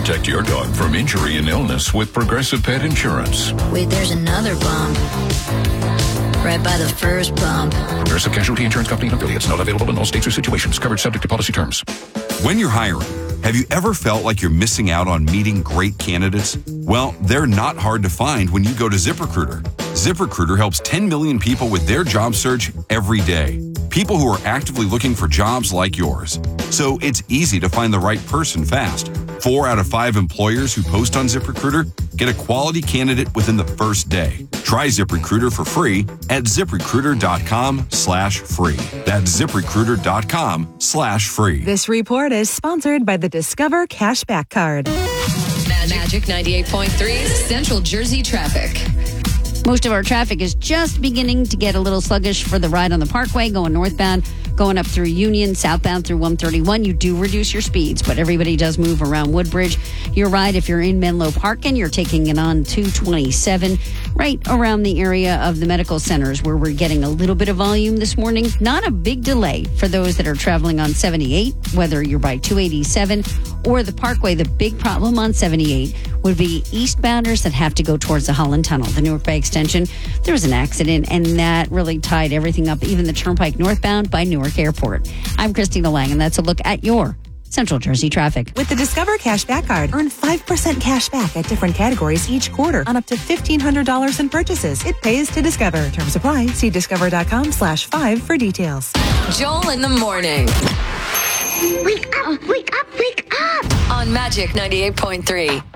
Protect your dog from injury and illness with Progressive Pet Insurance. Wait, there's another bump. Right by the first bump. Progressive Casualty Insurance Company and affiliates. Not available in all states or situations. Covered subject to policy terms. When you're hiring, have you ever felt like you're missing out on meeting great candidates? Well, they're not hard to find when you go to ZipRecruiter. ZipRecruiter helps 10 million people with their job search every day. People who are actively looking for jobs like yours. So it's easy to find the right person fast. 4 out of 5 employers who post on ZipRecruiter get a quality candidate within the first day. Try ZipRecruiter for free at ZipRecruiter.com/free. That's ZipRecruiter.com/free. This report is sponsored by the Discover Cashback Card. Magic 98.3 Central Jersey traffic. Most of our traffic is just beginning to get a little sluggish for the ride on the Parkway, going northbound, going up through Union, southbound through 131. You do reduce your speeds, but everybody does move around Woodbridge. Your ride, if you're in Menlo Park and you're taking it on 227, right around the area of the medical centers where we're getting a little bit of volume this morning. Not a big delay for those that are traveling on 78, whether you're by 287 or the Parkway. The big problem on 78 would be eastbounders that have to go towards the Holland Tunnel, the Newark Bay Extension. There was an accident, and that really tied everything up, even the Turnpike northbound by Newark Airport. I'm Christina Lang, and that's a look at your Central Jersey traffic. With the Discover Cashback Card, earn 5% cash back at different categories each quarter on up to $1,500 in purchases. It pays to Discover. Terms apply. See discover.com/5 for details. Joel in the morning. Wake up, wake up, wake up! On Magic 98.3.